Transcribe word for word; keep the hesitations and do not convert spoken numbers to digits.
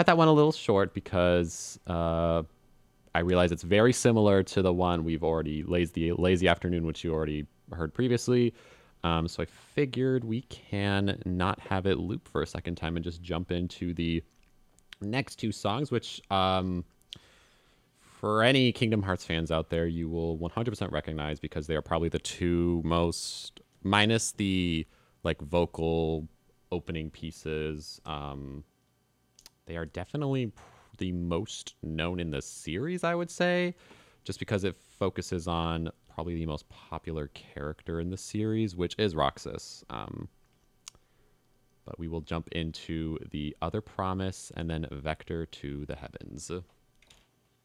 cut that one a little short because uh, I realize it's very similar to the one we've already lazy lazy afternoon, which you already heard previously. Um, so I figured we can not have it loop for a second time and just jump into the next two songs, which um, for any Kingdom Hearts fans out there, you will one hundred percent recognize because they are probably the two most, minus the like vocal opening pieces. Um, they are definitely the most known in the series, I would say, just because it focuses on probably the most popular character in the series, which is Roxas. Um, but we will jump into the other promise and then Vector to the Heavens.